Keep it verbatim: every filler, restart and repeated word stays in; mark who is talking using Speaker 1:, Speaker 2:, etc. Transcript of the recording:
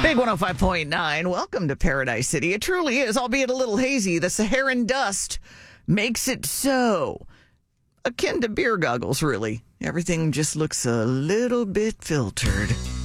Speaker 1: Big one oh five point nine. Welcome to Paradise City. It truly is, albeit a little hazy. The Saharan dust makes it so. Akin to beer goggles, really. Everything just looks a little bit filtered.